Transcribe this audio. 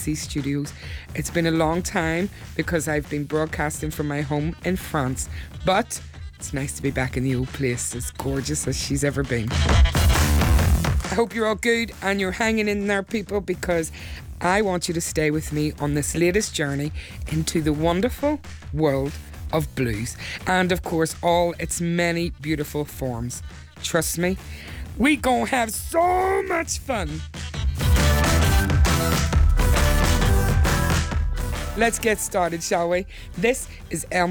BBC studios. It's been a long time because I've been broadcasting from my home in France, but it's nice to be back in the old place, as gorgeous as she's ever been. I hope you're all good and you're hanging in there, people, because I want you to stay with me on this latest journey into the wonderful world of blues and, of course, all its many beautiful forms. Trust me, we gonna have so much fun. Let's get started, shall we? This is